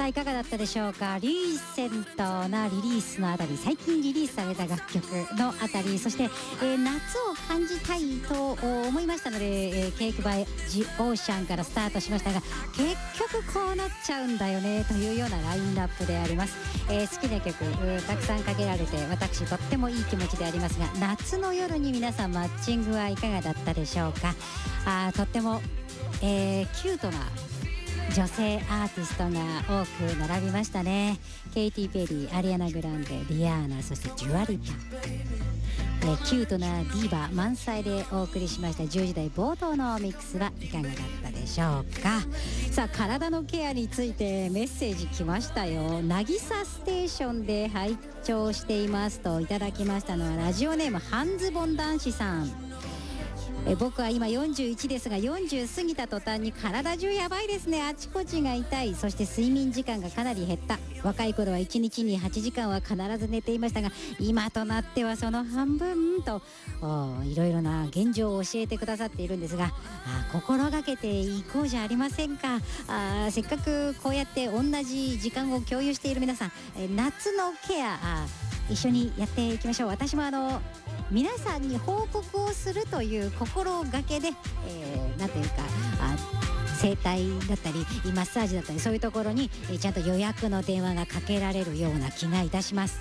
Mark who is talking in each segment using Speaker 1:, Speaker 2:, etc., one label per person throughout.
Speaker 1: さあいかがだったでしょうか。リーセントなリリースのあたり、最近リリースされた楽曲のあたり、そして、夏を感じたいと思いましたので、ケークバイジオーシャンからスタートしましたが、結局こうなっちゃうんだよねというようなラインナップであります。好きな曲たくさんかけられて、私とってもいい気持ちでありますが、夏の夜に皆さんマッチングはいかがだったでしょうか。とっても、キュートな女性アーティストが多く並びましたね。ケイティ・ペリー、アリアナ・グランデ、リアーナ、そしてデュアリパ、キュートなディーバ満載でお送りしました。10時台冒頭のミックスはいかがだったでしょうか。さあ体のケアについてメッセージ来ましたよ。なぎさステーションで拝聴していますといただきましたのは、ラジオネーム半ズボン男子さん。僕は今41ですが、40過ぎた途端に体中やばいですね。あちこちが痛い。そして睡眠時間がかなり減った。若い頃は1日に8時間は必ず寝ていましたが、今となってはその半分と、いろいろな現状を教えてくださっているんですが、心がけていこうじゃありませんか。せっかくこうやって同じ時間を共有している皆さん、夏のケア一緒にやっていきましょう。私も皆さんに報告をするという心がけで、なんていうか整体だったりマッサージだったり、そういうところに、ちゃんと予約の電話がかけられるような気がいたします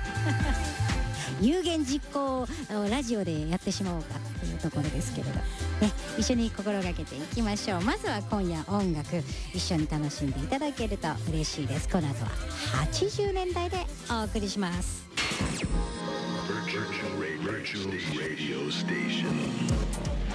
Speaker 1: 有言実行をラジオでやってしまおうかというところですけれど、ね、一緒に心がけていきましょう。まずは今夜音楽一緒に楽しんでいただけると嬉しいです。この後は80年代でお送りします。
Speaker 2: Virtual radio station.